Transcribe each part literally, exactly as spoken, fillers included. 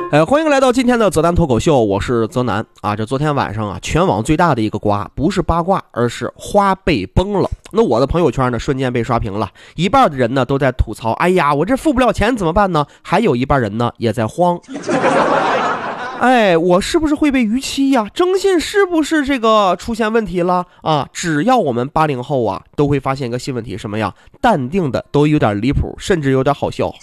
呃，欢迎来到今天的泽南脱口秀，我是泽南啊。这昨天晚上啊，全网最大的一个瓜不是八卦，而是花被崩了。那我的朋友圈呢，瞬间被刷屏了，一半的人呢都在吐槽，哎呀，我这付不了钱怎么办呢？还有一半人呢也在慌。哎，我是不是会被逾期呀？征信是不是这个出现问题了啊？只要我们八零后啊，都会发现一个新问题，什么呀？淡定的都有点离谱，甚至有点好笑。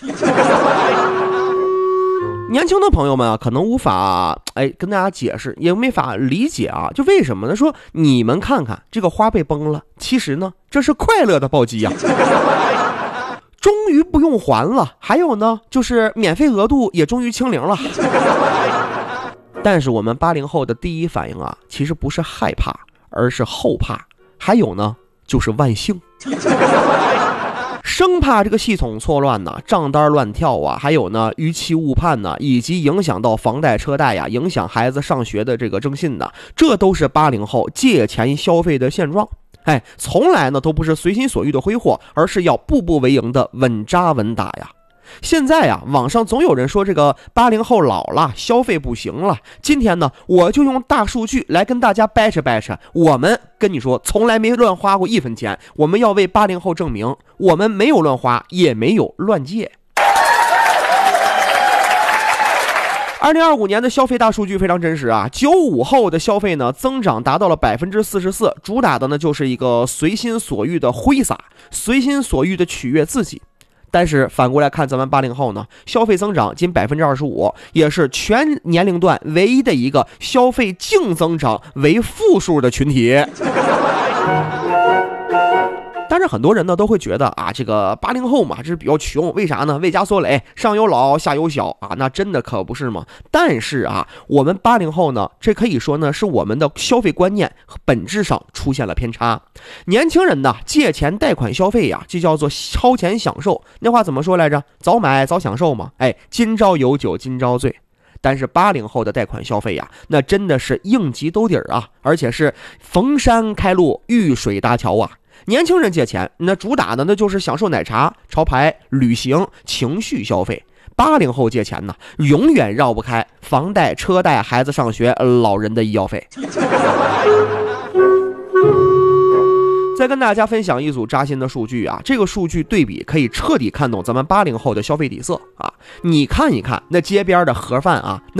年轻的朋友们啊，可能无法哎跟大家解释，也没法理解啊，就为什么呢？说你们看看这个花被崩了，其实呢，这是快乐的暴击呀、啊，终于不用还了。还有呢，就是免费额度也终于清零了。但是我们八零后的第一反应啊，其实不是害怕，而是后怕。还有呢，就是万幸。生怕这个系统错乱呢，账单乱跳啊，还有呢逾期误判呢，以及影响到房贷车贷呀，影响孩子上学的这个征信呢，这都是八零后借钱消费的现状。哎，从来呢都不是随心所欲的挥霍，而是要步步为营的稳扎稳打呀。现在呀，网上总有人说这个八零后老了，消费不行了。今天呢，我就用大数据来跟大家掰扯掰扯。我们跟你说，从来没乱花过一分钱。我们要为八零后证明，我们没有乱花，也没有乱借。二零二五年的消费大数据非常真实啊，九五后的消费呢增长达到了百分之四十四，主打的呢就是一个随心所欲的挥洒，随心所欲的取悦自己。但是反过来看咱们八零后呢，消费增长仅百分之二十五，也是全年龄段唯一的一个消费净增长为负数的群体。但是很多人呢都会觉得啊，这个八零后嘛，这是比较穷，为啥呢？魏家缩累，上有老下有小啊，那真的可不是吗？但是啊，我们八零后呢，这可以说呢是我们的消费观念和本质上出现了偏差。年轻人呢借钱贷款消费呀、啊，就叫做超前享受。那话怎么说来着？早买早享受嘛。哎，今朝有酒今朝醉。但是八零后的贷款消费呀、啊，那真的是应急兜底儿啊，而且是逢山开路，遇水搭桥啊。年轻人借钱，那主打的那就是享受奶茶、潮牌、旅行、情绪消费。八零后借钱呢，永远绕不开房贷、车贷、孩子上学、老人的医药费。再跟大家分享一组扎心的数据啊，这个数据对比可以彻底看懂咱们八零后的消费底色啊。你看一看那街边的盒饭啊，